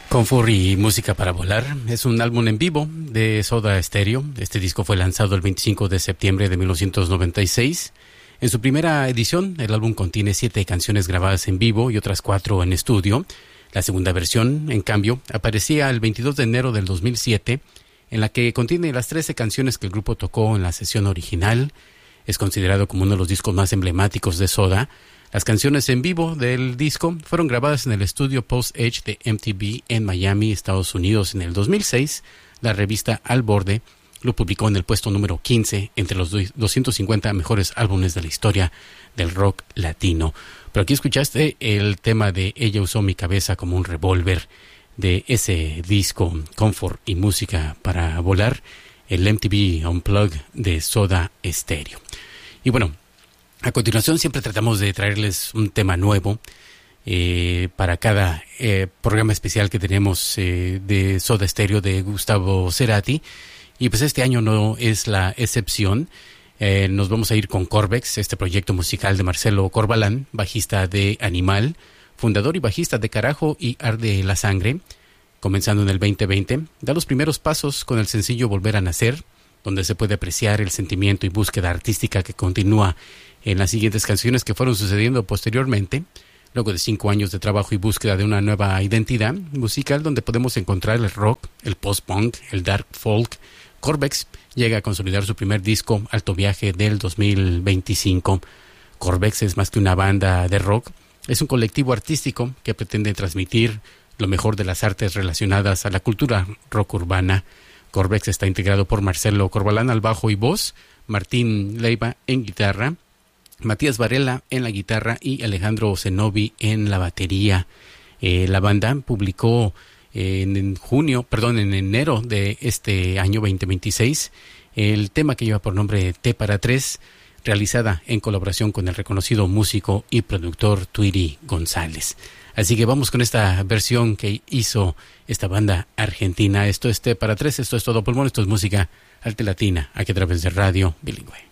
Confort y Música para Volar es un álbum en vivo de Soda Stereo. Este disco fue lanzado el 25 de septiembre de 1996. En su primera edición, el álbum contiene 7 canciones grabadas en vivo y otras 4 en estudio. La segunda versión, en cambio, aparecía el 22 de enero del 2007, en la que contiene las 13 canciones que el grupo tocó en la sesión original. Es considerado como uno de los discos más emblemáticos de Soda. Las canciones en vivo del disco fueron grabadas en el estudio Post Edge de MTV en Miami, Estados Unidos, en el 2006. La revista Al Borde lo publicó en el puesto número 15 entre los 250 mejores álbumes de la historia del rock latino. Pero aquí escuchaste el tema de Ella usó mi cabeza como un revólver, de ese disco Confort y Música para Volar, el MTV Unplugged de Soda Stereo. Y bueno, a continuación siempre tratamos de traerles un tema nuevo para cada programa especial que tenemos de Soda Stereo de Gustavo Cerati. Y pues este año no es la excepción. Nos vamos a ir con Corvex, este proyecto musical de Marcelo Corbalán, bajista de Animal, fundador y bajista de Carajo y Arde la Sangre. Comenzando en el 2020, da los primeros pasos con el sencillo Volver a Nacer, donde se puede apreciar el sentimiento y búsqueda artística que continúa en las siguientes canciones que fueron sucediendo posteriormente, luego de 5 años de trabajo y búsqueda de una nueva identidad musical donde podemos encontrar el rock, el post-punk, el dark folk. Corvex llega a consolidar su primer disco, Alto Viaje, del 2025. Corvex es más que una banda de rock, es un colectivo artístico que pretende transmitir lo mejor de las artes relacionadas a la cultura rock urbana. Corvex está integrado por Marcelo Corbalán al bajo y voz, Martín Leiva en guitarra, Matías Varela en la guitarra y Alejandro Zenobi en la batería. La banda publicó en enero de este año 2026 el tema que lleva por nombre T para 3, realizada en colaboración con el reconocido músico y productor Tweety González. Así que vamos con esta versión que hizo esta banda argentina. Esto es T para 3, esto es Todo Pulmón, esto es música arte latina, aquí a través de Radio Bilingüe.